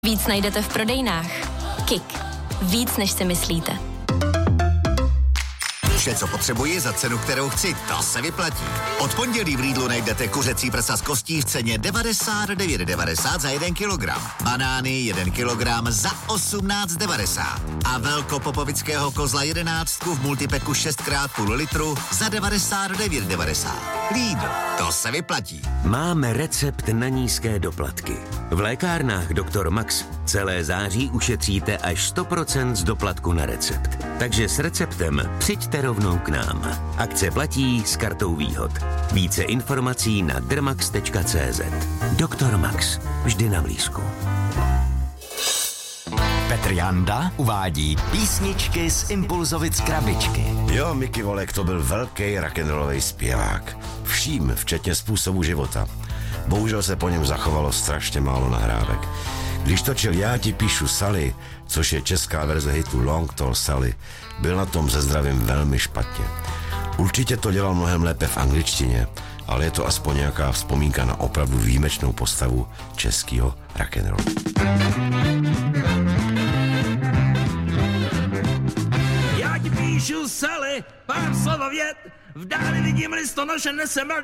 Víc najdete v prodejnách. KIK. Víc, než si myslíte. Vše, co potřebuji za cenu, kterou chci, to se vyplatí. Od pondělí v Lidlu najdete kuřecí prsa z kostí v ceně 99,90 za 1 kilogram. Banány 1 kilogram za 18,90. A velkopopovického kozla 11 v multipeku 6x0,5 litru za 99,90. Lidl, to se vyplatí. Máme recept na nízké doplatky. V lékárnách Dr. Max celé září ušetříte až 100% z doplatku na recept. Takže s receptem přijďte rovnou k nám. Akce platí s kartou výhod. Více informací na drmax.cz. Dr. Max. Vždy na blízku. Petr Janda uvádí písničky z Impulzovic krabičky. Jo, Mickey Volek to byl velký rock'n'rollový zpěvák. Vším, včetně způsobu života. Bohužel se po něm zachovalo strašně málo nahrávek. Když točil Já ti píšu Sally, což je česká verze hitu Long Tall Sally, byl na tom se zdravím velmi špatně. Určitě to dělal mnohem lépe v angličtině, ale je to aspoň nějaká vzpomínka na opravdu výjimečnou postavu českého rock'n'rollu. Já ti píšu Sally, pár slovovět, v dáli vidím listonoše nese